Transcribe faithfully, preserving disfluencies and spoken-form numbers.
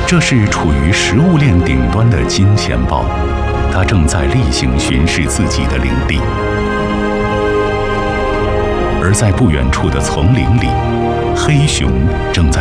这是处于食物链顶端的金钱豹，它正在例行巡视自己的领地。而在不远处的丛林里，黑熊正在